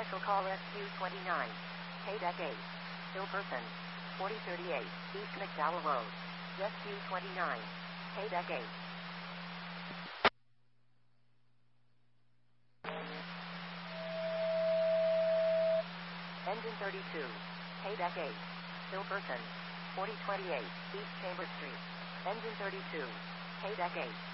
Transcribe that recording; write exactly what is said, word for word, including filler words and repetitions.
Special Call Rescue twenty-nine. K-Deck eight. Hillperson. forty thirty-eight. East McDowell Road. Rescue twenty-nine. K-Deck eight. Engine thirty-two. K-Deck eight. Hillperson. forty twenty-eight. East Chambers Street. Engine thirty-two. K-Deck eight.